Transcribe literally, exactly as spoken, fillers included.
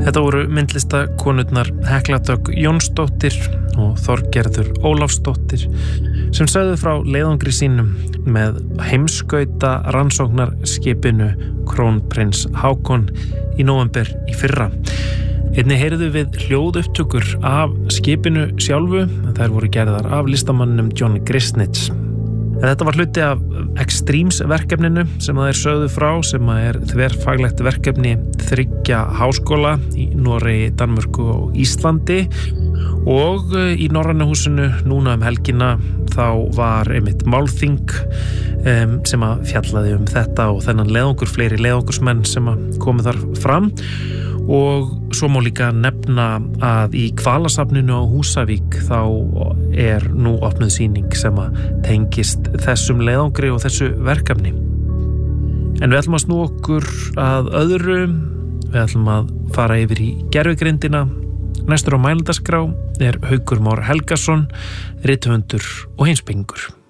Þetta voru myndlistakonurnar Hekla Dögg Jónsdóttir og Þorgerður Ólafsdóttir sem sögðu frá leiðangri sínum með heimskauta rannsóknarskipinu Krónprins Hákon í nóvember í fyrra. Einnig heyrðu við hljóðupptökur af skipinu sjálfu, en þær voru gerðar af listamanninum John Gristnitz. Þetta var hluti af Extremes verkefninu sem það er sögðu frá, sem er þverfaglegt verkefni þriggja háskóla í Noregi, Danmörku og Íslandi, og í Norræna húsinu núna um helgina þá var einmitt málþing um, sem að fjallaði um þetta og þennan leiðangur, fleiri leiðangursmenn sem að komu þar fram. Og svo má líka nefna að í Hvalasafninu á Húsavík þá er nú opnuð sýning sem að tengist þessum leiðangri og þessu verkefni. En við ætlum að snúa okkur að öðru, við ætlum að fara yfir í gervigrindina. Næstur á mælendaskrá er Haukur Már Helgason, rithöfundur og heimspekingur.